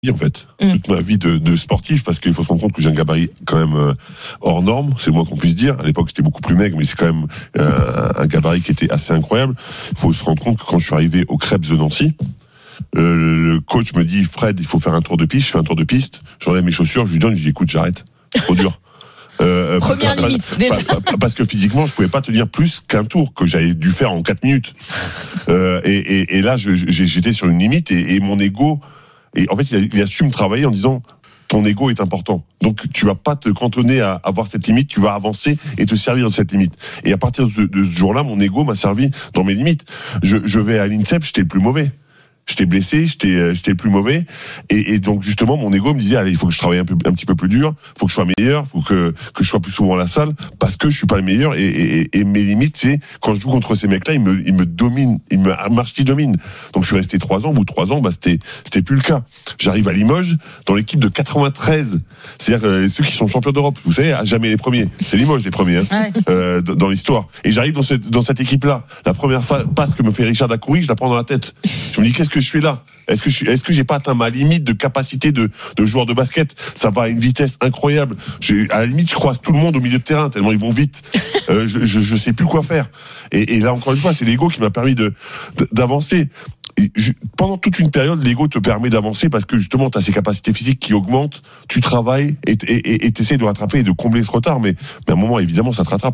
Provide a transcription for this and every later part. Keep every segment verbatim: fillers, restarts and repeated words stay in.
en fait, mmh. toute ma vie de, de sportif, parce qu'il faut se rendre compte que j'ai un gabarit quand même euh, hors norme, c'est le moins qu'on puisse dire. À l'époque, j'étais beaucoup plus maigre, mais c'est quand même euh, un gabarit qui était assez incroyable. Il faut se rendre compte que quand je suis arrivé au Crêpes de Nancy, euh, le coach me dit, Fred, il faut faire un tour de piste. Je fais un tour de piste, j'enlève mes chaussures, je lui donne, je lui dis, écoute, j'arrête, c'est trop dur. Euh, Première pas, limite, pas, déjà. Pas, pas, parce que physiquement, je pouvais pas tenir plus qu'un tour que j'avais dû faire en quatre minutes. Euh, et, et, et là, je, j'étais sur une limite et, et mon ego. Et en fait, il a, il a su me travailler en disant ton ego est important. Donc, tu vas pas te cantonner à avoir cette limite, tu vas avancer et te servir de cette limite. Et à partir de, de ce jour-là, mon ego m'a servi dans mes limites. Je, je vais à l'INSEP, j'étais le plus mauvais. J'étais blessé, j'étais, j'étais le plus mauvais, et, et donc justement mon ego me disait allez, il faut que je travaille un peu, un petit peu plus dur, il faut que je sois meilleur, il faut que que je sois plus souvent à la salle, parce que je suis pas le meilleur, et, et, et mes limites, c'est quand je joue contre ces mecs-là, ils me, ils me dominent, ils me marchent qui dominent. Donc je suis resté trois ans, au bout de trois ans, bah c'était, c'était plus le cas. J'arrive à Limoges dans l'équipe de quatre-vingt-treize, c'est-à-dire euh, ceux qui sont champions d'Europe. Vous savez, à jamais les premiers, c'est Limoges les premiers, hein, ouais. euh, dans l'histoire. Et j'arrive dans cette dans cette équipe-là. La première passe que me fait Richard Dacoury, je la prends dans la tête. Je me dis qu'est-ce que je fais là? Est-ce que je, est-ce que j'ai pas atteint ma limite de capacité de, de joueur de basket? Ça va à une vitesse incroyable. J'ai, à la limite, je croise tout le monde au milieu de terrain tellement ils vont vite. Euh, je, je, je sais plus quoi faire. Et, et là, encore une fois, c'est l'ego qui m'a permis de, de d'avancer. Et je, pendant toute une période, l'ego te permet d'avancer parce que justement, tu as ces capacités physiques qui augmentent. Tu travailles et et t'essaies de rattraper et de combler ce retard. Mais, mais à un moment, évidemment, ça te rattrape.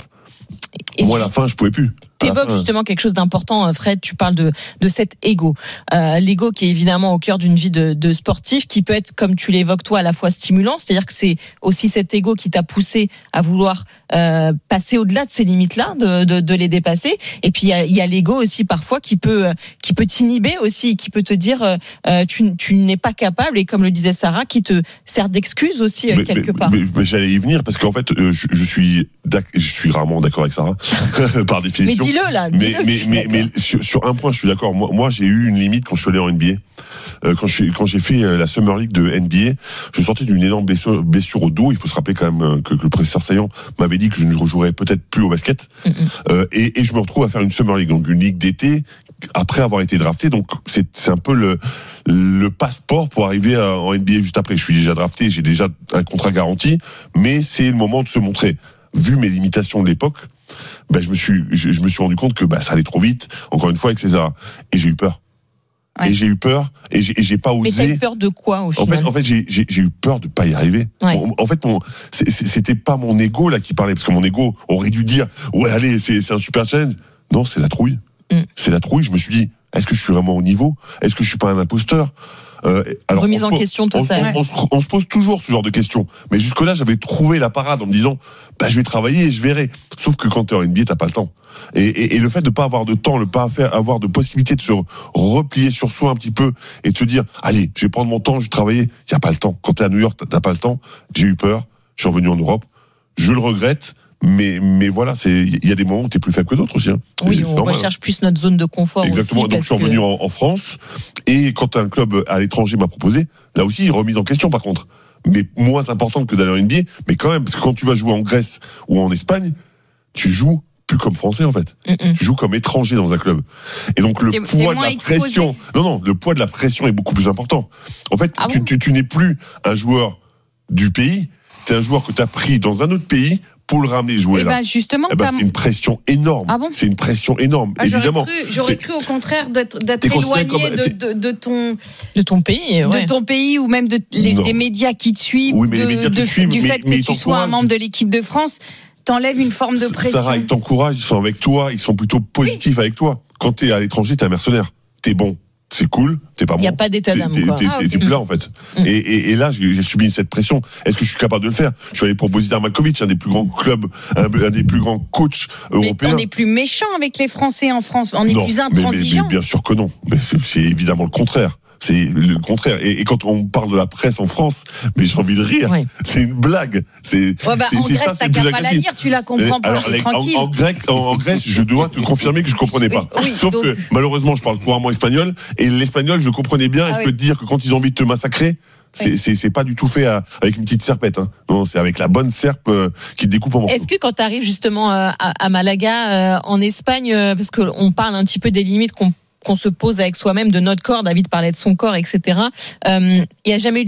Et moi, à la fin, je pouvais plus. T'évoques justement quelque chose d'important, Fred. Tu parles de de cet ego, euh, l'ego qui est évidemment au cœur d'une vie de, de sportif, qui peut être, comme tu l'évoques toi, à la fois stimulant, c'est-à-dire que c'est aussi cet ego qui t'a poussé à vouloir euh, passer au-delà de ces limites-là, de de, de les dépasser. Et puis il y a, y a l'ego aussi parfois qui peut qui peut t'inhiber aussi, qui peut te dire euh, tu tu n'es pas capable, et comme le disait Sarah, qui te sert d'excuse aussi mais, quelque mais, part. Mais, mais j'allais y venir parce qu'en fait, euh, je, je suis je suis rarement d'accord avec Sarah par définition. Mais dis-le là. Mais, dis-le, mais, mais, mais sur, sur un point, je suis d'accord. Moi, moi, j'ai eu une limite quand je suis allé en N B A. Euh, quand, je, quand j'ai fait la Summer League de N B A, je sortais d'une énorme blessure, blessure au dos. Il faut se rappeler quand même que, que le professeur Saillant m'avait dit que je ne rejouerais peut-être plus au basket. Mm-hmm. Euh, et, et je me retrouve à faire une Summer League, donc une ligue d'été, après avoir été drafté. Donc c'est, c'est un peu le, le passeport pour arriver à, en N B A juste après. Je suis déjà drafté, j'ai déjà un contrat garanti, mais c'est le moment de se montrer. Vu mes limitations de l'époque, ben je me suis, je, je me suis rendu compte que bah ça allait trop vite. Encore une fois, et cetera. Et j'ai eu peur. Ouais. Et j'ai eu peur. Et j'ai, et j'ai pas osé. Mais t'as eu peur de quoi au final? En fait, en fait, j'ai, j'ai, j'ai eu peur de pas y arriver. Ouais. En, en fait, mon, c'est, c'était pas mon ego là qui parlait, parce que mon ego aurait dû dire, ouais, allez, c'est, c'est un super challenge. Non, c'est la trouille. Mm. C'est la trouille. Je me suis dit, est-ce que je suis vraiment au niveau? Est-ce que je suis pas un imposteur? Euh, alors, Remise en pose, question totale. On, on, on, on se pose toujours ce genre de questions. Mais jusque-là, j'avais trouvé la parade en me disant, bah, je vais travailler et je verrai. Sauf que quand t'es en N B A, t'as pas le temps. Et, et, et le fait de pas avoir de temps, le pas faire, avoir de possibilité de se replier sur soi un petit peu et de se dire, allez, je vais prendre mon temps, je vais travailler. Y a pas le temps. Quand t'es à New York, t'as pas le temps. J'ai eu peur. Je suis revenu en Europe. Je le regrette. Mais, mais voilà, c'est, il y a des moments où t'es plus faible que d'autres aussi, hein. Oui, on normal, recherche hein. plus notre zone de confort. Exactement. Aussi, donc, je suis revenu que... en, en France. Et quand un club à l'étranger m'a proposé, là aussi, remise en question, par contre. Mais moins importante que d'aller en N B A. Mais quand même, parce que quand tu vas jouer en Grèce ou en Espagne, tu joues plus comme français, en fait. Mm-mm. Tu joues comme étranger dans un club. Et donc, le t'es, poids t'es de la exposé. pression, non, non, le poids de la pression est beaucoup plus important. En fait, ah tu, bon tu, tu n'es plus un joueur du pays. T'es un joueur que t'as pris dans un autre pays pour le ramener jouer et là. Ben justement, eh ben c'est une pression énorme. Ah bon, c'est une pression énorme, ah, évidemment. J'aurais cru, j'aurais cru au contraire d'être, d'être éloigné comme, de, de, de ton de ton pays, ouais. de ton pays ou même de les, des médias qui te suivent, oui, mais de, les médias te de, suivent, du mais, fait mais que tu sois un membre de l'équipe de France, t'enlèves une forme de pression. Sarah, ils t'encouragent, ils sont avec toi, ils sont plutôt positifs oui. avec toi. Quand t'es à l'étranger, t'es un mercenaire. T'es bon. C'est cool, t'es pas bon. Il n'y a pas d'état d'âme. T'es, quoi. t'es, Ah, okay. t'es plus là en fait. Mm. Et, et, et là, j'ai, j'ai subi cette pression. Est-ce que je suis capable de le faire? Je suis allé pour Bozidar Malkovic, un des plus grands clubs, un, un des plus grands coachs européens. Mais on est plus méchant avec les Français en France. On est non, plus intransigeant. Mais, mais, mais bien sûr que non. Mais c'est, c'est évidemment le contraire. C'est le contraire. Et, et quand on parle de la presse en France, mais j'ai envie de rire. Oui. C'est une blague. C'est, ouais, bah, c'est, en c'est Grèce, ça, t'as qu'à pas la lire, tu la comprends pas. Alors, les, tranquille. En, en, grec, en, en Grèce, je dois te confirmer que je comprenais pas. Oui, Sauf donc... que malheureusement, je parle couramment espagnol et l'espagnol, je comprenais bien. Ah, et je oui. peux te dire que quand ils ont envie de te massacrer, c'est, oui. c'est, c'est pas du tout fait à, avec une petite serpette. Hein. Non, c'est avec la bonne serpe euh, qui te découpe en morceaux. Est-ce que quand tu arrives justement euh, à, à Malaga, euh, en Espagne, euh, parce qu'on parle un petit peu des limites qu'on qu'on se pose avec soi-même de notre corps. David parlait de son corps, et cetera. Euh, il y a jamais eu